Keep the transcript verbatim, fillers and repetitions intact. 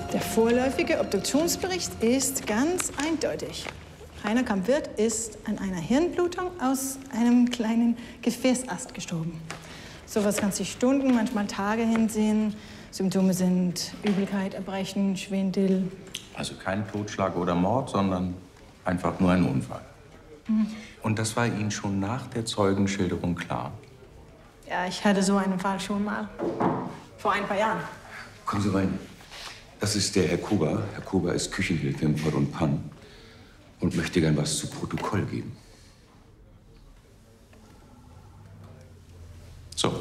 Der vorläufige Obduktionsbericht ist ganz eindeutig. Rainer Kamp-Wirth ist an einer Hirnblutung aus einem kleinen Gefäßast gestorben. Sowas kann sich Stunden, manchmal Tage hinsehen. Symptome sind Übelkeit, Erbrechen, Schwindel. Also kein Totschlag oder Mord, sondern einfach nur ein Unfall. Mhm. Und das war Ihnen schon nach der Zeugenschilderung klar? Ja, ich hatte so einen Fall schon mal. Vor ein paar Jahren. Kommen Sie rein. Das ist der Herr Kuber. Herr Kuber ist Küchenhilfe im Pott und Pann und möchte gern was zu Protokoll geben.